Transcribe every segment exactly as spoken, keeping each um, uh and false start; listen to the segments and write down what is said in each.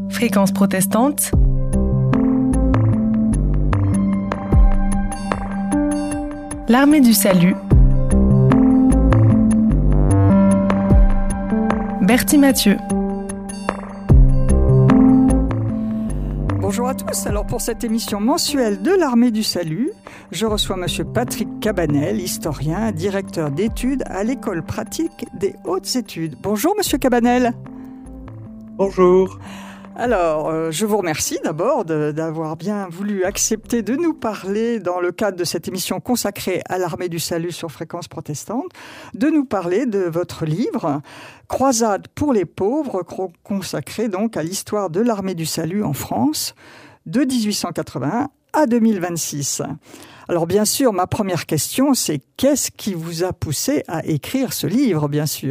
Fréquence protestante. L'Armée du Salut. Bertie Mathieu. Bonjour à tous. Alors pour cette émission mensuelle de l'Armée du Salut, je reçois Monsieur Patrick Cabanel, historien, directeur d'études à l'École pratique des hautes études. Bonjour Monsieur Cabanel. Bonjour. Alors, euh, je vous remercie d'abord de, d'avoir bien voulu accepter de nous parler dans le cadre de cette émission consacrée à l'Armée du Salut sur Fréquence protestante, de nous parler de votre livre « Croisade pour les pauvres », consacré donc à l'histoire de l'Armée du Salut en France de dix-huit cent quatre-vingt-un à deux mille vingt-six. Alors bien sûr, ma première question, c'est qu'est-ce qui vous a poussé à écrire ce livre, bien sûr ?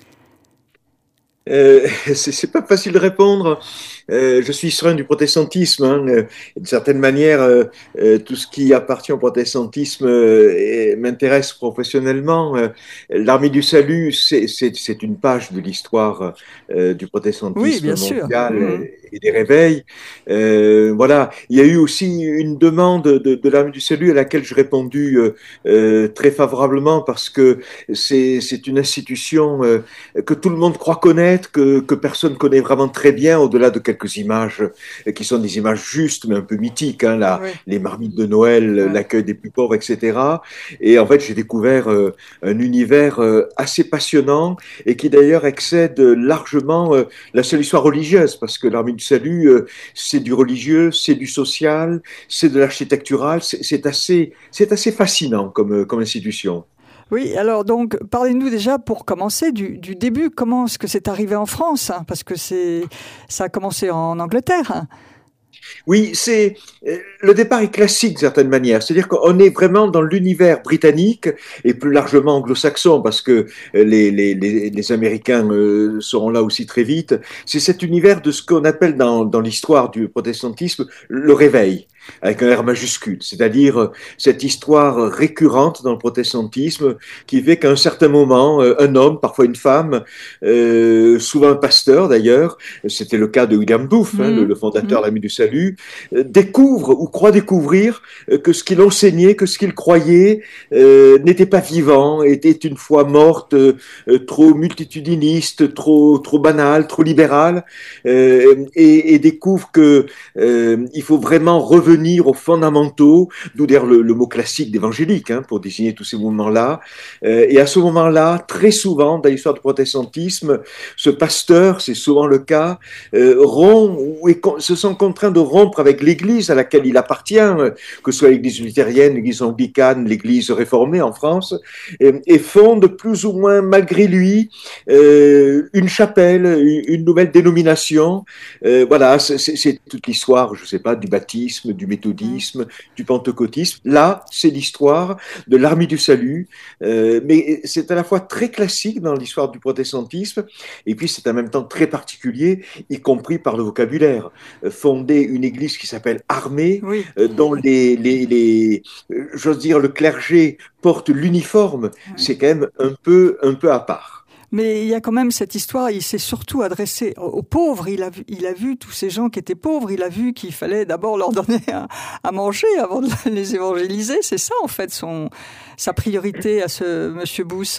Euh, c'est, c'est pas facile de répondre. Euh, je suis historien du protestantisme. Hein. Euh, d'une certaine manière, euh, euh, tout ce qui appartient au protestantisme euh, m'intéresse professionnellement. Euh, L'Armée du Salut, c'est, c'est, c'est une page de l'histoire euh, du protestantisme oui, bien mondial sûr. Mmh. et des réveils. Euh, voilà. Il y a eu aussi une demande de, de l'Armée du Salut à laquelle j'ai répondu euh, euh, très favorablement parce que c'est, c'est une institution euh, que tout le monde croit connaître, que, que personne connaît vraiment très bien, au-delà de quelques images qui sont des images justes, mais un peu mythiques, hein, la, oui. les marmites de Noël, oui. l'accueil des plus pauvres, et cetera. Et en fait, j'ai découvert euh, un univers euh, assez passionnant et qui d'ailleurs excède largement euh, la seule histoire religieuse, parce que l'Armée du Salut, euh, c'est du religieux, c'est du social, c'est de l'architectural, c'est, c'est, assez, c'est assez fascinant comme, comme institution. Oui, alors donc parlez-nous déjà pour commencer du, du début. Comment est-ce que c'est arrivé en France, hein, parce que c'est ça a commencé en Angleterre. Hein. Oui, c'est le départ est classique d'une certaine manière, c'est-à-dire qu'on est vraiment dans l'univers britannique et plus largement anglo-saxon parce que les, les, les, les Américains euh, seront là aussi très vite. C'est cet univers de ce qu'on appelle dans, dans l'histoire du protestantisme le réveil, avec un R majuscule, c'est-à-dire cette histoire récurrente dans le protestantisme qui fait qu'à un certain moment, un homme, parfois une femme, euh, souvent un pasteur d'ailleurs, c'était le cas de William Booth, mmh. hein, le, le fondateur mmh. de l'Armée du Salut, euh, découvre ou croit découvrir euh, que ce qu'il enseignait, que ce qu'il croyait euh, n'était pas vivant, était une foi morte, euh, trop multitudiniste, trop trop banale, trop libérale, euh, et, et découvre que euh, il faut vraiment revenir aux fondamentaux, d'où d'ailleurs le, le mot classique d'évangélique hein, pour désigner tous ces mouvements-là. Euh, et à ce moment-là, très souvent dans l'histoire du protestantisme, ce pasteur, c'est souvent le cas, euh, rompt ou est, se sent contraint de rompre avec l'Église à laquelle il appartient, que ce soit l'Église luthérienne, l'Église anglicane, l'Église réformée en France, et, et fonde plus ou moins malgré lui euh, une chapelle, une, une nouvelle dénomination. Euh, voilà, c'est, c'est, c'est toute l'histoire, je sais pas, du baptisme, du méthodisme, mmh. du pentecôtisme. Là, c'est l'histoire de l'Armée du Salut, euh, mais c'est à la fois très classique dans l'histoire du protestantisme, et puis c'est en même temps très particulier, y compris par le vocabulaire. Euh, fonder une église qui s'appelle Armée, oui. euh, dont les, les, les euh, j'ose dire, le clergé porte l'uniforme, oui. c'est quand même un peu, un peu à part. Mais il y a quand même cette histoire, il s'est surtout adressé aux pauvres, il a vu, il a vu tous ces gens qui étaient pauvres, il a vu qu'il fallait d'abord leur donner à, à manger avant de les évangéliser, c'est ça en fait son, sa priorité à ce monsieur Booth.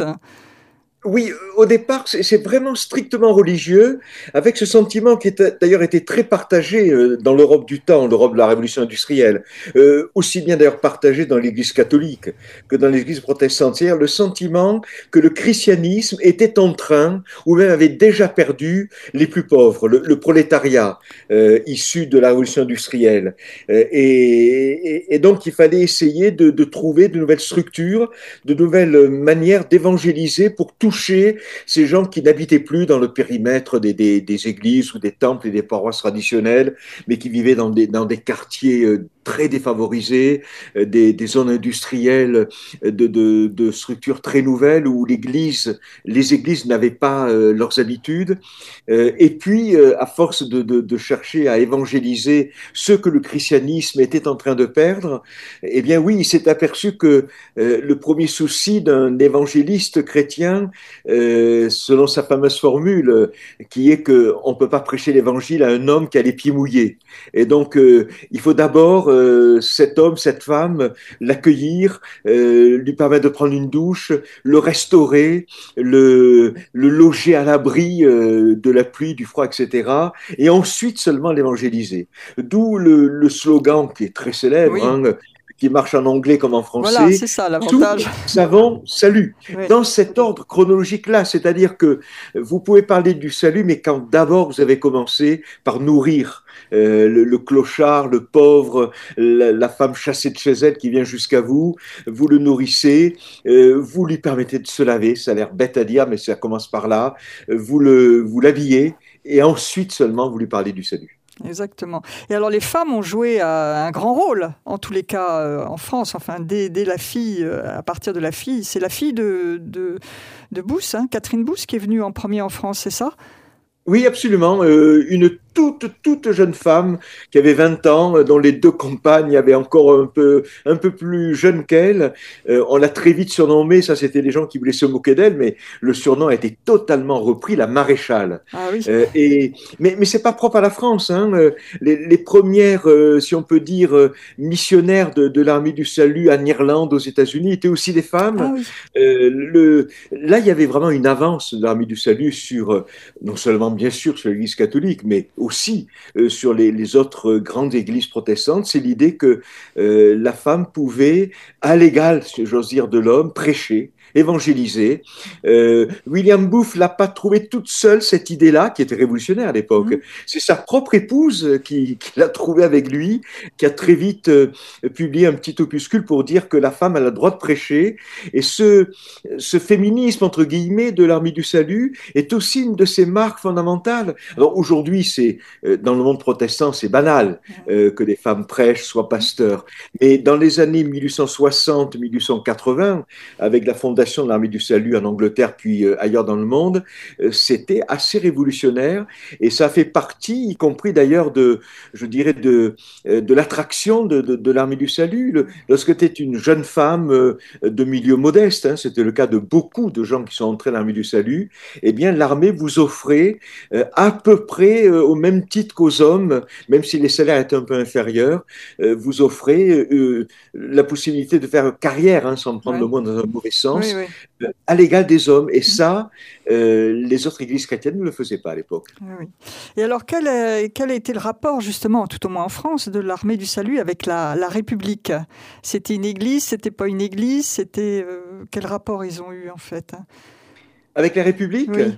Oui, au départ, c'est vraiment strictement religieux, avec ce sentiment qui a d'ailleurs été très partagé dans l'Europe du temps, l'Europe de la Révolution industrielle, euh, aussi bien d'ailleurs partagé dans l'Église catholique que dans l'Église protestante, c'est-à-dire le sentiment que le christianisme était en train, ou même avait déjà perdu, les plus pauvres, le, le prolétariat euh, issu de la Révolution industrielle. Euh, et, et, et donc, il fallait essayer de, de trouver de nouvelles structures, de nouvelles manières d'évangéliser pour toucher ces gens qui n'habitaient plus dans le périmètre des, des, des églises ou des temples et des paroisses traditionnelles, mais qui vivaient dans des, dans des quartiers très défavorisés, des, des zones industrielles de, de, de structures très nouvelles où l'église, les églises n'avaient pas euh, leurs habitudes. Euh, et puis, euh, à force de, de, de chercher à évangéliser ceux que le christianisme était en train de perdre, eh bien oui, il s'est aperçu que euh, le premier souci d'un évangéliste chrétien, euh, selon sa fameuse formule, euh, qui est qu'on ne peut pas prêcher l'évangile à un homme qui a les pieds mouillés. Et donc, euh, il faut d'abord, euh, cet homme, cette femme, l'accueillir, euh, lui permettre de prendre une douche, le restaurer, le, le loger à l'abri euh, de la pluie, du froid, et cetera. Et ensuite seulement l'évangéliser. D'où le, le slogan qui est très célèbre, Oui. hein, qui marche en anglais comme en Voilà, français. c'est ça Tous l'avantage. savons salut. Oui. Dans cet ordre chronologique-là, c'est-à-dire que vous pouvez parler du salut, mais quand d'abord vous avez commencé par nourrir euh, le, le clochard, le pauvre, la, la femme chassée de chez elle qui vient jusqu'à vous, vous le nourrissez, euh, vous lui permettez de se laver, ça a l'air bête à dire, mais ça commence par là, vous le, vous l'habillez, et ensuite seulement vous lui parlez du salut. Exactement. Et alors les femmes ont joué euh, un grand rôle, en tous les cas euh, en France, enfin dès, dès la fille, euh, à partir de la fille. C'est la fille de, de, de Bousse, hein, Catherine Bousse, qui est venue en premier en France, c'est ça ? Oui, absolument. Euh, une toute, toute jeune femme qui avait vingt ans, dont les deux compagnes avaient encore un peu, un peu plus jeunes qu'elle. Euh, on l'a très vite surnommée, ça c'était les gens qui voulaient se moquer d'elle, mais le surnom a été totalement repris, la maréchale. Ah oui. Euh, et, mais mais c'est pas propre à la France. Hein. Les, les premières, euh, si on peut dire, euh, missionnaires de, de l'armée du salut en Irlande, aux États-Unis, étaient aussi des femmes. Ah oui. Euh, le, là, il y avait vraiment une avance de l'armée du salut sur, euh, non seulement bien sûr sur l'Église catholique, mais aussi euh, sur les, les autres grandes églises protestantes. C'est l'idée que euh, la femme pouvait, à l'égal, si j'ose dire, de l'homme, prêcher, évangéliser. Euh, William Booth l'a pas trouvée toute seule, cette idée-là, qui était révolutionnaire à l'époque. Mmh. C'est sa propre épouse qui, qui l'a trouvée avec lui, qui a très vite euh, publié un petit opuscule pour dire que la femme a le droit de prêcher. Et ce, ce féminisme, entre guillemets, de l'armée du salut est aussi une de ses marques fondamentales. Alors aujourd'hui, c'est, euh, dans le monde protestant, c'est banal euh, que les femmes prêchent, soient pasteurs. Mais dans les années mille huit cent soixante mille huit cent quatre-vingts, avec la fondation de l'armée du salut en Angleterre puis euh, ailleurs dans le monde, euh, c'était assez révolutionnaire et ça fait partie, y compris d'ailleurs de, je dirais, de, euh, de l'attraction de, de, de l'armée du salut. Le, lorsque tu es une jeune femme euh, de milieu modeste, hein, c'était le cas de beaucoup de gens qui sont entrés dans l'armée du salut, eh bien l'armée vous offrait euh, à peu près euh, au même titre qu'aux hommes, même si les salaires étaient un peu inférieurs, euh, vous offrait euh, la possibilité de faire carrière, hein, sans prendre ouais. le mot dans un mauvais sens, oui, oui. à l'égal des hommes. Et ça, euh, les autres églises chrétiennes ne le faisaient pas à l'époque. Oui. Et alors, quel a, quel a été le rapport, justement, tout au moins en France, de l'armée du salut avec la, la République ? C'était une église, c'était pas une église, c'était... Euh, quel rapport ils ont eu, en fait ? Avec la République ? Oui.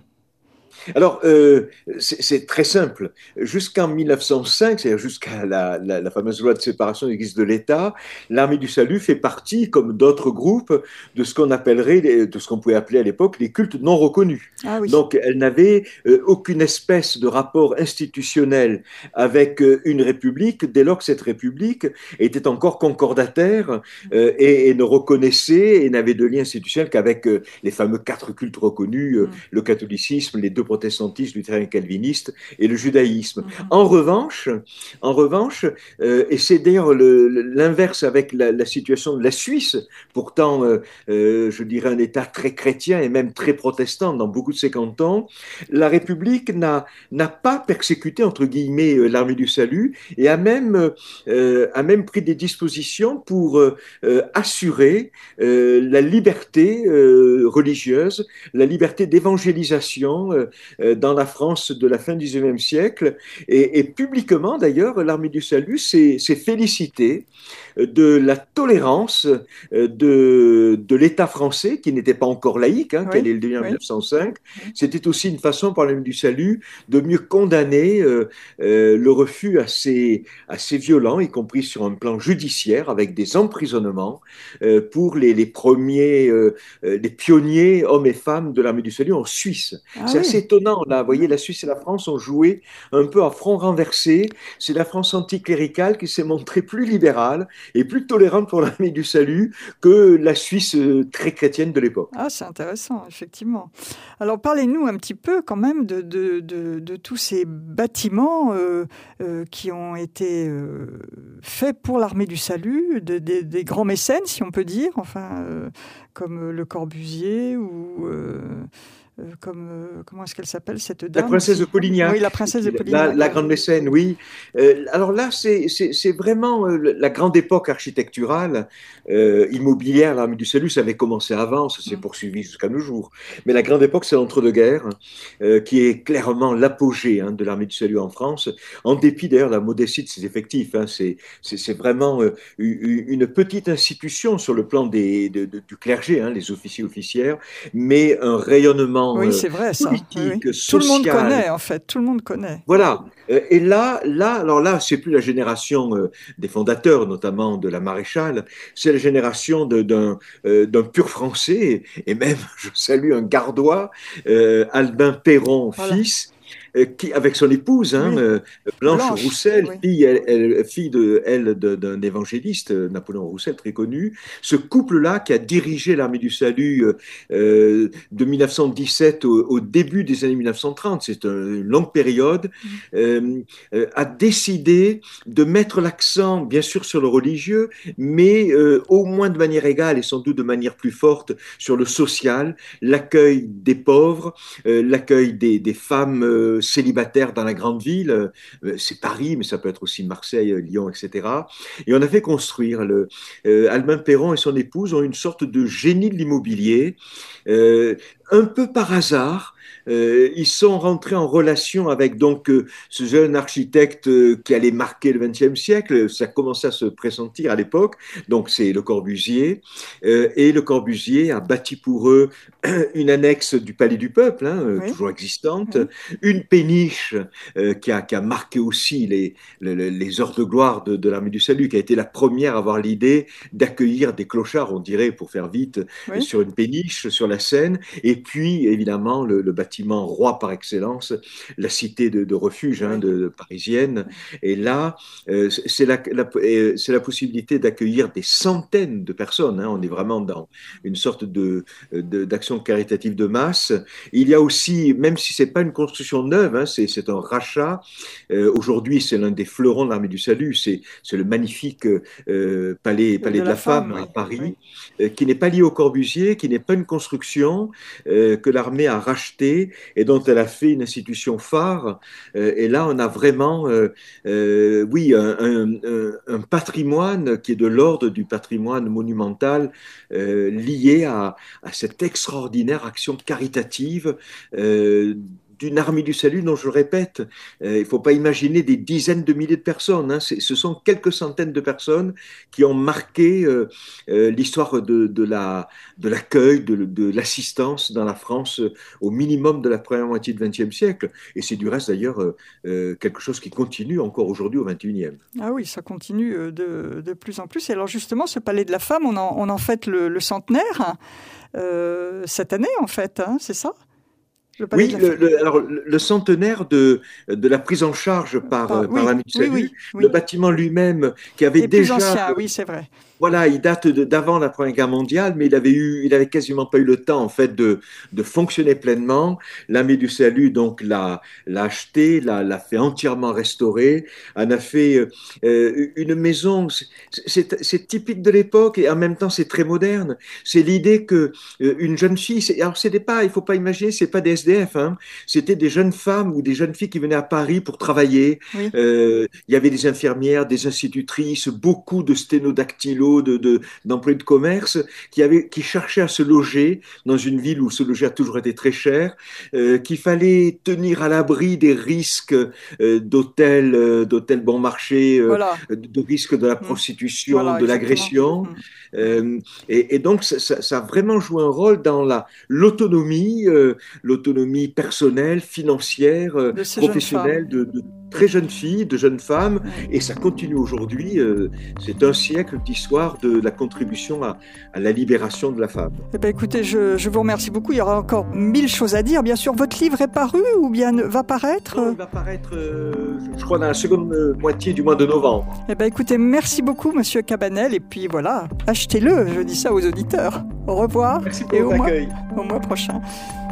Alors, euh, c'est, c'est très simple. Jusqu'en mille neuf cent cinq, c'est-à-dire jusqu'à la, la, la fameuse loi de séparation de l'Église de l'État, l'armée du salut fait partie, comme d'autres groupes, de ce qu'on appellerait, de ce qu'on pouvait appeler à l'époque les cultes non reconnus. Ah oui. Donc, elle n'avait euh, aucune espèce de rapport institutionnel avec euh, une république, dès lors que cette république était encore concordataire euh, et, et ne reconnaissait et n'avait de lien institutionnel qu'avec euh, les fameux quatre cultes reconnus, euh, le catholicisme, les deux protestantisme, luthérien et calviniste, et le judaïsme. Mm-hmm. En revanche, en revanche euh, et c'est d'ailleurs le, l'inverse avec la, la situation de la Suisse, pourtant, euh, euh, je dirais un État très chrétien et même très protestant dans beaucoup de ses cantons, la République n'a, n'a pas persécuté, entre guillemets, euh, l'armée du salut, et a même, euh, a même pris des dispositions pour euh, assurer euh, la liberté euh, religieuse, la liberté d'évangélisation euh, dans la France de la fin du dix-neuvième siècle. Et, et publiquement, d'ailleurs, l'armée du salut s'est, s'est félicitée de la tolérance de, de l'État français, qui n'était pas encore laïque, hein, oui, qui allait le devenir en oui. mille neuf cent cinq. C'était aussi une façon, par l'armée du salut, de mieux condamner euh, euh, le refus assez, assez violent, y compris sur un plan judiciaire, avec des emprisonnements euh, pour les, les premiers, euh, les pionniers, hommes et femmes de l'armée du salut en Suisse. Ah, c'est oui. assez étonnant, là. Vous voyez, la Suisse et la France ont joué un peu à front renversé. C'est la France anticléricale qui s'est montrée plus libérale et plus tolérante pour l'armée du salut que la Suisse euh, très chrétienne de l'époque. Ah, c'est intéressant, effectivement. Alors, parlez-nous un petit peu quand même de, de, de, de tous ces bâtiments euh, euh, qui ont été euh, faits pour l'armée du salut, de, de, des grands mécènes, si on peut dire, enfin, euh, comme Le Corbusier ou... Euh, Euh, comme euh, comment est-ce qu'elle s'appelle cette dame? La princesse de Polignac. Oui, la princesse de Polignac. La, la grande mécène, oui. Euh, alors là, c'est, c'est, c'est vraiment euh, la grande époque architecturale, euh, immobilière. L'armée du salut, ça avait commencé avant, ça s'est poursuivi jusqu'à nos jours. Mais la grande époque, c'est l'entre-deux-guerres, euh, qui est clairement l'apogée hein, de l'armée du salut en France, en dépit d'ailleurs de la modestie de ses effectifs. Hein. C'est, c'est, c'est vraiment euh, une petite institution sur le plan des, de, de, du clergé, hein, les officiers officières, mais un rayonnement oui, c'est vrai, ça. politique, oui, oui. social. Tout le monde connaît, en fait. Tout le monde connaît. Voilà. Et là, là, alors là, c'est plus la génération euh, des fondateurs, notamment de la maréchale, c'est la génération de, d'un, euh, d'un pur français, et même, je salue un gardois, euh, Albin Perron, voilà. Fils, qui, avec son épouse, hein, oui. euh, Blanche, Blanche Roussel, oui. fille, elle, elle, fille de, elle, de, d'un évangéliste, Napoléon Roussel, très connu. Ce couple-là, qui a dirigé l'armée du salut euh, de mille neuf cent dix-sept au, au début des années mille neuf cent trente, c'est une longue période, euh, euh, a décidé de mettre l'accent, bien sûr, sur le religieux, mais euh, au moins de manière égale et sans doute de manière plus forte sur le social, l'accueil des pauvres, euh, l'accueil des, des femmes euh, célibataires dans la grande ville, euh, c'est Paris, mais ça peut être aussi Marseille, Lyon, et cetera. Et on a fait construire, le, euh, Albin Perron et son épouse ont une sorte de génie de l'immobilier, euh, un peu par hasard. Euh, ils sont rentrés en relation avec donc euh, ce jeune architecte euh, qui allait marquer le vingtième siècle. Ça commençait à se pressentir à l'époque. Donc c'est Le Corbusier. Euh, et Le Corbusier a bâti pour eux une annexe du Palais du Peuple, hein, oui. toujours existante, oui. une péniche euh, qui, a, qui a marqué aussi les, les, les heures de gloire de, de l'armée du salut, qui a été la première à avoir l'idée d'accueillir des clochards, on dirait, pour faire vite, oui. sur une péniche, sur la Seine. Et puis, évidemment, le, le bâtiment roi par excellence, la cité de, de refuge hein, de, de parisienne. Et là, euh, c'est, la, la, c'est la possibilité d'accueillir des centaines de personnes. Hein. On est vraiment dans une sorte de, de, d'action caritative de masse. Il y a aussi, même si c'est pas une construction neuve, hein, c'est, c'est un rachat. Euh, aujourd'hui, c'est l'un des fleurons de l'armée du salut. C'est, c'est le magnifique euh, palais, palais de, de la, la femme, femme à oui. Paris, oui. euh, qui n'est pas lié au Corbusier, qui n'est pas une construction euh, que l'armée a rachetée et dont elle a fait une institution phare. Euh, et là, on a vraiment, euh, euh, oui, un, un, un patrimoine qui est de l'ordre du patrimoine monumental euh, lié à, à cette extraordinaire action caritative euh, d'une armée du salut dont, je le répète, euh, il ne faut pas imaginer des dizaines de milliers de personnes. Hein. C'est, ce sont quelques centaines de personnes qui ont marqué euh, euh, l'histoire de, de, la, de l'accueil, de, de l'assistance dans la France euh, au minimum de la première moitié du vingtième siècle. Et c'est du reste d'ailleurs euh, euh, quelque chose qui continue encore aujourd'hui au vingt et unième. Ah oui, ça continue de, de plus en plus. Et alors justement, ce palais de la femme, on en, on en fête le, le centenaire euh, cette année en fait, hein, c'est ça ? Le oui, le, le, alors, le centenaire de, de la prise en charge par, par, par oui, l'armée du salut, oui, oui, oui. le bâtiment lui-même qui avait Et déjà... plus ancien, oui, c'est vrai. Voilà, il date de, d'avant la Première Guerre mondiale, mais il avait eu, il avait quasiment pas eu le temps en fait de, de fonctionner pleinement. L'armée du salut donc l'a, l'a acheté, l'a, l'a fait entièrement restaurer, en a fait euh, une maison. C'est, c'est, c'est typique de l'époque et en même temps c'est très moderne. C'est l'idée que euh, une jeune fille, c'est, alors c'était pas, il faut pas imaginer, c'est pas des S D F, hein, c'était des jeunes femmes ou des jeunes filles qui venaient à Paris pour travailler. Oui. Euh, il y avait des infirmières, des institutrices, beaucoup de sténodactylos. De, de, d'employés de commerce qui, avaient, qui cherchaient à se loger dans une ville où se loger a toujours été très cher, euh, qu'il fallait tenir à l'abri des risques euh, d'hôtels, euh, d'hôtels bon marché, euh, voilà. de risques de la prostitution, voilà, de l'agression. Euh, et, et donc, ça, ça, ça a vraiment joué un rôle dans la, l'autonomie, euh, l'autonomie personnelle, financière, euh, professionnelle de, de très jeunes filles, de jeunes femmes, et ça continue aujourd'hui. Euh, c'est un siècle d'histoire de la contribution à, à la libération de la femme. Eh bien, écoutez, je, je vous remercie beaucoup. Il y aura encore mille choses à dire. Bien sûr, votre livre est paru ou bien va paraître? Non, il va paraître, euh, je crois, dans la seconde moitié du mois de novembre. Eh bien, écoutez, merci beaucoup, Monsieur Cabanel. Et puis voilà, achetez-le. Je dis ça aux auditeurs. Au revoir. Merci pour et votre au accueil. Mois, au mois prochain.